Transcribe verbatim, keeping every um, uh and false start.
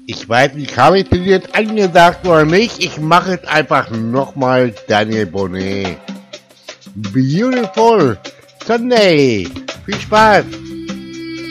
Ich weiß nicht, habe ich das jetzt angesagt oder nicht? Ich mache es einfach nochmal, Daniel Bonnet. Beautiful Sunday. Viel Spaß.